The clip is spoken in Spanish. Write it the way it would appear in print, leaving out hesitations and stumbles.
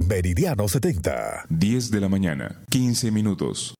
Meridiano 70. 10 de la mañana, 15 minutos.